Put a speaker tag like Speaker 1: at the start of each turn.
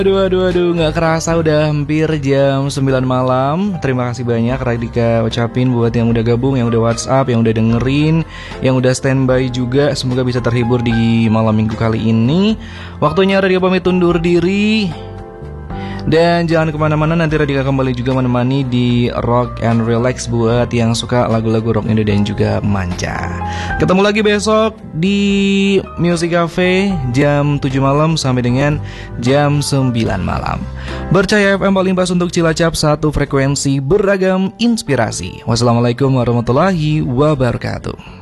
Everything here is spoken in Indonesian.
Speaker 1: Aduh, nggak kerasa udah hampir jam 9 malam. Terima kasih banyak Radika ucapin buat yang udah gabung, yang udah WhatsApp, yang udah dengerin, yang udah standby juga. Semoga bisa terhibur di malam minggu kali ini. Waktunya Radio pamit undur diri. Dan jangan kemana-mana, nanti Radika kembali juga menemani di Rock and Relax buat yang suka lagu-lagu rock Indo dan juga manja. Ketemu lagi besok di Music Cafe jam 7 malam sampai dengan jam 9 malam. Bercahaya FM paling pas untuk Cilacap, satu frekuensi beragam inspirasi. Wassalamualaikum warahmatullahi wabarakatuh.